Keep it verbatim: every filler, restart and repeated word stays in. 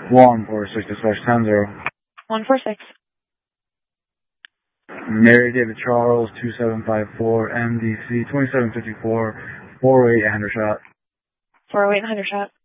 one four six dispatch ten zero. one four six. Mary David Charles, two seven five four, M D C, twenty-seven fifty-four, four oh eight, Hendershot. four oh eight, Hendershot.